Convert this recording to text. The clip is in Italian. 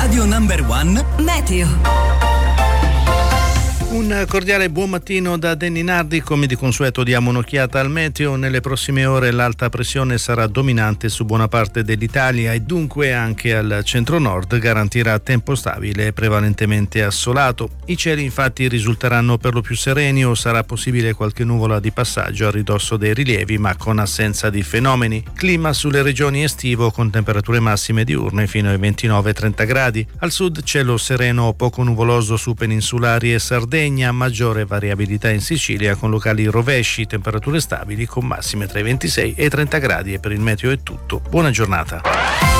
Radio Number One Meteo. Un cordiale buon mattino da Danny Nardi. Come di consueto diamo un'occhiata al meteo. Nelle prossime ore l'alta pressione sarà dominante su buona parte dell'Italia e dunque anche al centro-nord garantirà tempo stabile e prevalentemente assolato. I cieli infatti risulteranno per lo più sereni o sarà possibile qualche nuvola di passaggio a ridosso dei rilievi ma con assenza di fenomeni. Clima sulle regioni estivo con temperature massime diurne fino ai 29-30 gradi. Al sud cielo sereno o poco nuvoloso su peninsulari e Sardegna, maggiore variabilità in Sicilia con locali rovesci, temperature stabili con massime tra i 26 e i 30 gradi. E per il meteo è tutto. Buona giornata.